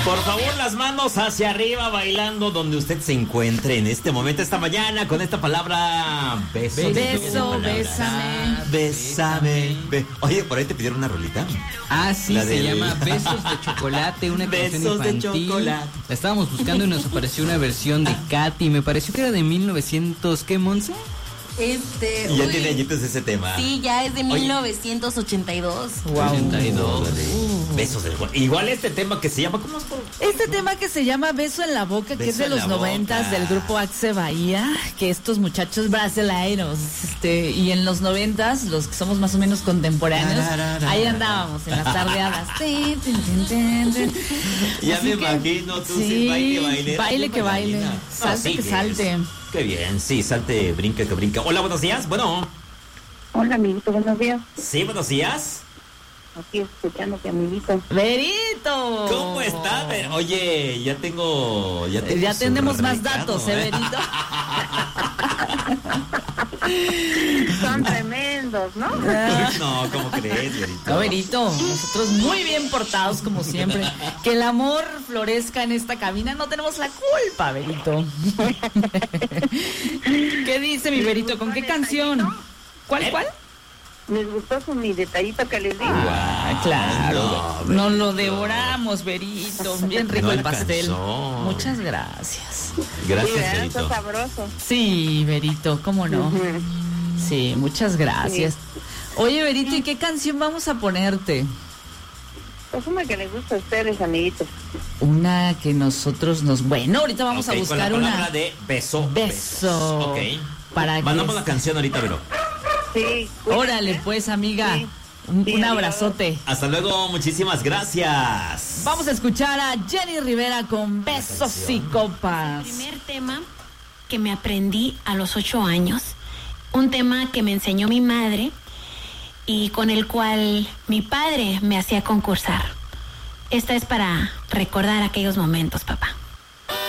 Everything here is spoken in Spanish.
Por favor, las manos hacia arriba, bailando donde usted se encuentre en este momento, esta mañana, con esta palabra beso. Beso, bésame. Bésame. Oye, por ahí te pidieron una rolita. Ah, sí, se llama Besos de Chocolate, una canción Besos de infantil. chocolate. La estábamos buscando y nos apareció una versión de Katy. Me pareció que era de 1900, ¿qué, Monse? Y ya tiene añitos ese tema. Sí, ya es de 1982. Wow. 82. Besos de chocolate. Igual este tema que se llama, ¿cómo es? Este tema que se llama Beso en la Boca, que Beso es de en los la 90s boca. del grupo Axe Bahía, que estos muchachos brasileiros, y en los 90s, los que somos más o menos contemporáneos, ahí andábamos en las tardeadas. Ya Así me que, imagino, tú sí, sí, baile. baile que baile, salte sí, que salte. Qué bien, sí, salte, brinca que brinca. Hola, buenos días, bueno. Hola, amiguito, buenos días. Sí, buenos días. Aquí escuchándote, amiguito. ¡Verito! ¿Cómo está? Oye, ya tenemos su más recado, datos, Verito. Son tremendos, ¿no? No, ¿cómo crees, Verito? No, Verito, nosotros muy bien portados como siempre. Que el amor florezca en esta cabina, no tenemos la culpa, Verito. ¿Qué dice mi Verito? ¿Con qué canción? ¿Cuál? Les gustó mi detallito que les di. Ah, claro. No, Nos lo devoramos, Verito. Bien rico No el pastel. alcanzó. Muchas gracias. Gracias, Sí, ¿verdad? Está Verito. sabroso. Sí, Verito, ¿cómo no? Ujú. Sí, muchas gracias. Oye, Verito, ¿y qué canción vamos a ponerte? Pues una que les gusta a ustedes, amiguitos. Una que nosotros nos... Bueno, ahorita vamos a Ok, buscar con la una... palabra de beso. Beso. Ok. Para que... Mandamos la canción ahorita, Vero. Sí. Órale, pues, amiga. Sí. Un Sí, abrazote. Hasta luego, muchísimas gracias. Vamos a escuchar a Jenny Rivera con Besos y Copas. Primer tema que me aprendí a los 8 años, un tema que me enseñó mi madre y con el cual mi padre me hacía concursar. Esta es para recordar aquellos momentos, papá.